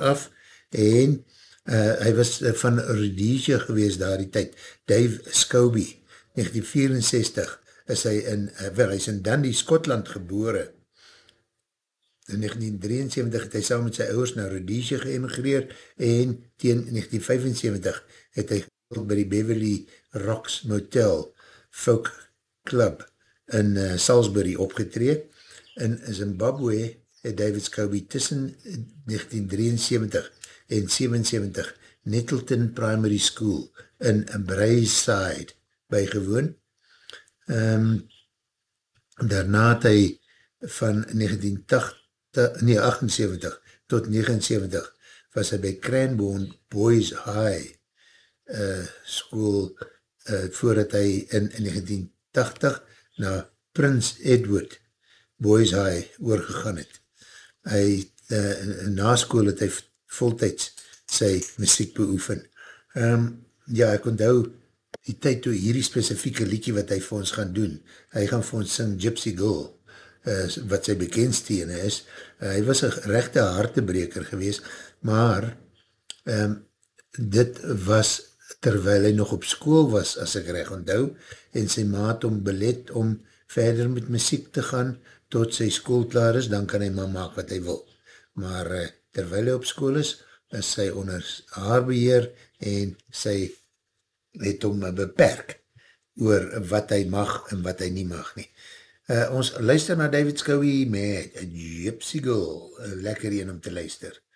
af, en hy was van Rhodesia gewees daar die tyd, Dave Scobie, 1964, hy is in Dundee, Skotland gebore. In 1973 het hy saam met sy ouers na Rhodesia geëmigreer, en teen 1975 het hy by die Beverly Rocks Motel Folk Club in Salisbury opgetree. In Zimbabwe het David Scobie tussen 1973 en 77 Nettleton Primary School in Braeside bygewoon. Daarna het hy van 1978 tot 79 was hy by Cranbourne Boys High School voordat hy in 1980 na Prince Edward Boys High oorgegaan het. Hy, na school het hy voltyds sy muziek beoefen. Ja, ek onthou die tyd toe hierdie spesifieke liedjie wat hy vir ons gaan doen, hy gaan vir ons sing Gypsy Girl, wat sy bekendste ene is. Hy was een rechte hartebreker gewees, maar dit was terwyl hy nog op school was, as ek reg onthou, en sy maat om belet om verder met muziek te gaan, tot sy school klaar is, dan kan hy maar maak wat hy wil. Maar terwyl hy op school is sy onder haar beheer, en sy het hom beperk oor wat hy mag en wat hy nie mag nie. Ons luister na David Scobie met Gypsy Girl, lekker een om te luister.